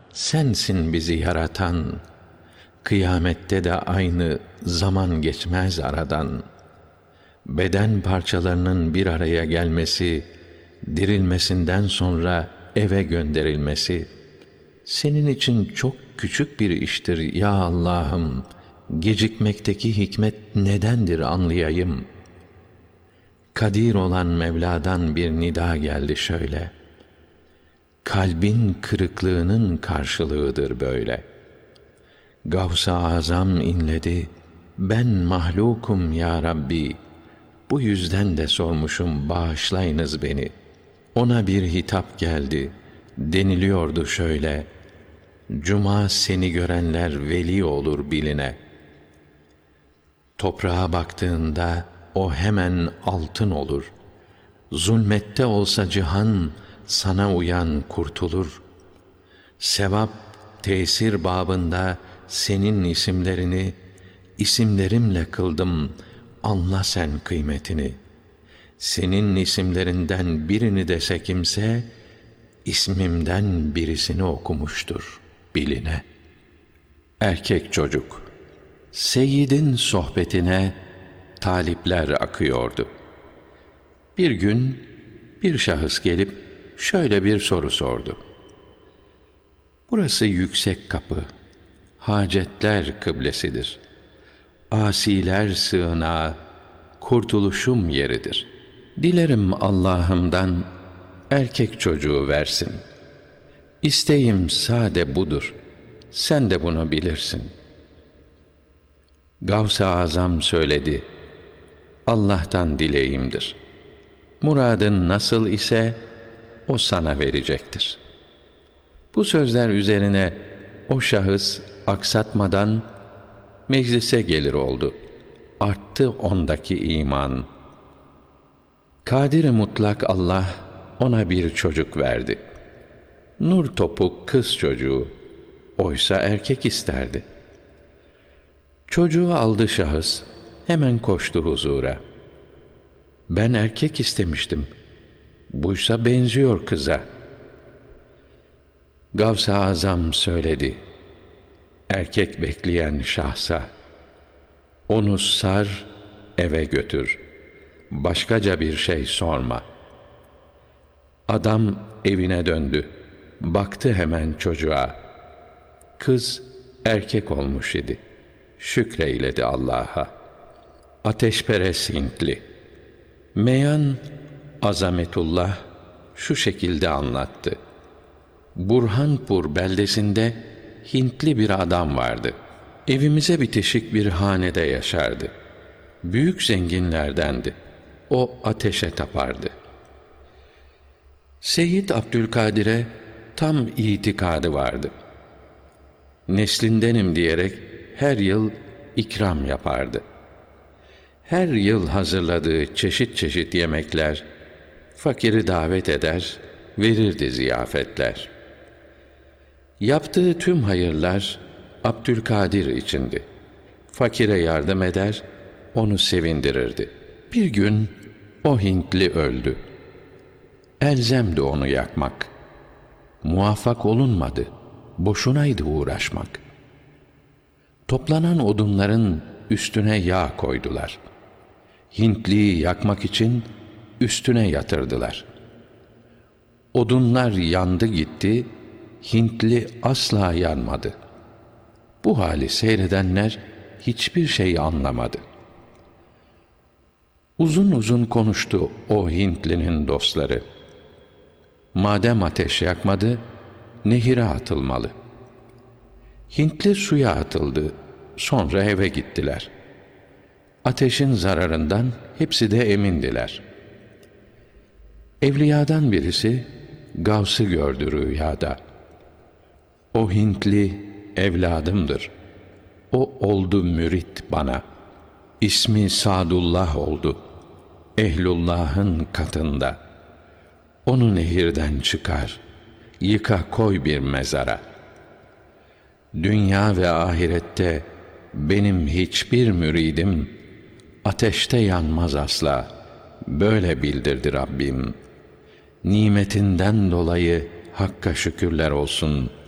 sensin bizi yaratan, kıyamette de aynı zaman geçmez aradan. Beden parçalarının bir araya gelmesi, dirilmesinden sonra eve gönderilmesi, senin için çok küçük bir iştir ya Allah'ım. Gecikmekteki hikmet nedendir anlayayım. Kadir olan Mevla'dan bir nida geldi şöyle: kalbin kırıklığının karşılığıdır böyle. Gavs-ı Azam inledi: ben mahlukum ya Rabbi, bu yüzden de sormuşum, bağışlayınız beni. Ona bir hitap geldi, deniliyordu şöyle: cuma seni görenler veli olur biline. Toprağa baktığında o hemen altın olur. Zulmette olsa cihan, sana uyan kurtulur. Sevap, tesir babında senin isimlerini isimlerimle kıldım, anla sen kıymetini. Senin isimlerinden birini dese kimse, ismimden birisini okumuştur biline. Erkek çocuk. Seyyidin sohbetine talipler akıyordu. Bir gün bir şahıs gelip şöyle bir soru sordu: burası yüksek kapı, hacetler kıblesidir. Asiler sığınağı, kurtuluşum yeridir. Dilerim Allah'ımdan erkek çocuğu versin. İsteğim sade budur. Sen de bunu bilirsin. Gavs-ı Azam söyledi: Allah'tan dileğimdir. Muradın nasıl ise o sana verecektir. Bu sözler üzerine o şahıs aksatmadan meclise gelir oldu. Arttı ondaki iman. Kadir-i mutlak Allah ona bir çocuk verdi. Nur topuk kız çocuğu, oysa erkek isterdi. Çocuğu aldı şahıs, hemen koştu huzura. Ben erkek istemiştim, buysa benziyor kıza. Gavs-ı Azam söyledi: erkek bekleyen şahsa, onu sar, eve götür, başkaca bir şey sorma. Adam evine döndü, baktı hemen çocuğa. Kız erkek olmuş idi. Şükreyledi Allah'a. Ateşperest Hintli. Meyan Azametullah şu şekilde anlattı: Burhanpur beldesinde Hintli bir adam vardı. Evimize bitişik bir hanede yaşardı. Büyük zenginlerdendi. O ateşe tapardı. Seyyid Abdülkadir'e tam itikadı vardı. Neslindenim diyerek her yıl ikram yapardı. Her yıl hazırladığı çeşit çeşit yemekler, fakiri davet eder, verirdi ziyafetler. Yaptığı tüm hayırlar Abdülkadir içindi. Fakire yardım eder, onu sevindirirdi. Bir gün o Hintli öldü. Elzemdi onu yakmak. Muvaffak olunmadı. Boşunaydı uğraşmak. Toplanan odunların üstüne yağ koydular. Hintliyi yakmak için üstüne yatırdılar. Odunlar yandı gitti, Hintli asla yanmadı. Bu hali seyredenler hiçbir şey anlamadı. Uzun uzun konuştu o Hintlinin dostları. Madem ateş yakmadı, nehire atılmalı. Hintli suya atıldı, sonra eve gittiler. Ateşin zararından hepsi de emindiler. Evliyadan birisi Gavs'ı gördü rüyada. O Hintli evladımdır. O oldu mürit bana. İsmi Sadullah oldu. Ehlullah'ın katında. Onu nehirden çıkar, yıka koy bir mezara. Dünya ve ahirette benim hiçbir müridim ateşte yanmaz asla. Böyle bildirdi Rabbim. Nimetinden dolayı Hakk'a şükürler olsun